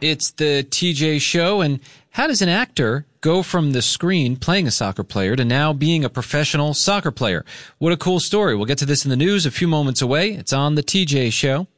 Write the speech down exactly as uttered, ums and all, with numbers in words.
It's the T J Show, and how does an actor go from the screen playing a soccer player to now being a professional soccer player? What a cool story. We'll get to this in the news a few moments away. It's on the T J Show.